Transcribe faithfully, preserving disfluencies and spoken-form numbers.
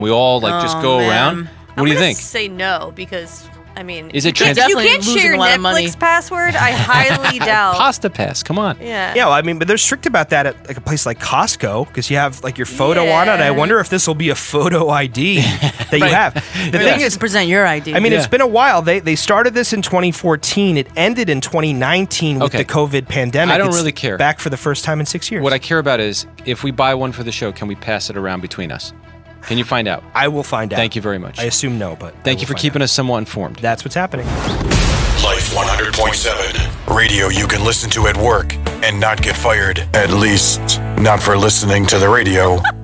We all like just Oh, go man. around. What I'm do you gonna think? Say no because I mean, Is it you can't, trans- you Definitely can't losing share your a lot of money. Netflix password? I highly doubt. Pasta pass. Come on. Yeah. Yeah, well, I mean, but they're strict about that at like a place like Costco because you have like your photo on it. I Yeah. wonder if this will be a photo I D that you Right. have. The Yeah. thing is, present your I D. I mean, Yeah. it's been a while. They they started this in twenty fourteen. It ended in twenty nineteen with Okay. the COVID pandemic. I don't It's really care. Back for the first time in six years. What I care about is if we buy one for the show, can we pass it around between us? Can you find out? I will find out. Thank you very much. I assume no, but I Thank will you for find keeping out. us somewhat informed. That's what's happening. Life one hundred point seven. Radio you can listen to at work and not get fired. At least, not for listening to the radio.